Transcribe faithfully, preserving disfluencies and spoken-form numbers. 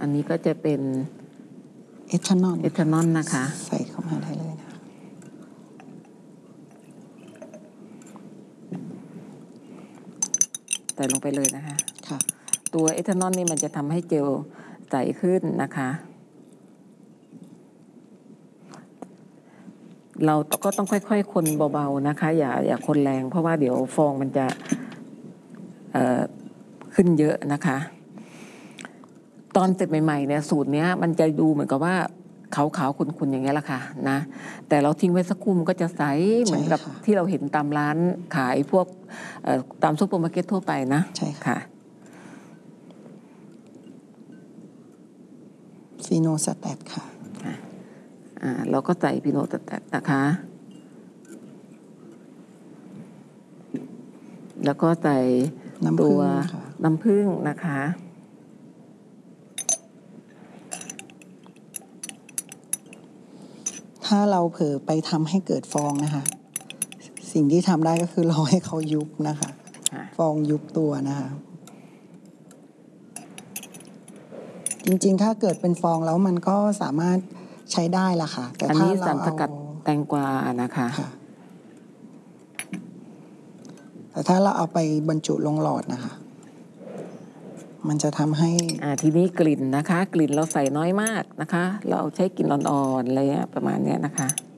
อันนี้ก็จะเป็นเอทานอลเอทานอลนะคะใส่เข้ามาได้เลยนะใส่ลงไปเลยนะคะค่ะตัวเอทานอลนี่มันจะทำให้เจลใสขึ้นนะคะเราก็ต้องค่อยๆคนเบาๆนะคะอย่าอย่าคนแรงเพราะว่าเดี๋ยวฟองมันจะเอ่อขึ้นเยอะนะคะตอนเสร็จใหม่ๆเนี่ยสูตรเนี้ยมันจะดูเหมือนกับว่าขาวๆขุ่นๆอย่างเงี้ยแหละค่ะนะแต่เราทิ้งไว้สักครู่มันก็จะใสเหมือนกับที่เราเห็นตามร้านขายพวกตามซุปเปอร์มาร์เก็ตทั่วไปนะใช่ค่ะฟีโนสแตทค่ะอ่าเราก็ใส่ฟีโนสแตทนะคะแล้วก็ใส่ตัวน้ำผึ้งนะคะถ้าเราเผลอไปทำให้เกิดฟองนะคะสิ่งที่ทำได้ก็คือรอให้เขายุบนะคะฟองยุบตัวนะคะจริงๆถ้าเกิดเป็นฟองแล้วมันก็สามารถใช้ได้ละค่ะแต่ถ้าเราเอาสารสกัดแตงกวานะคะแต่ถ้าเราเอาไปบรรจุลงหลอดนะคะมันจะทำให้อ่าทีนี้กลิ่นนะคะกลิ่นเราใส่น้อยมากนะคะเราใช้กลิ่นอ่อนๆอะไรประมาณนี้นะคะ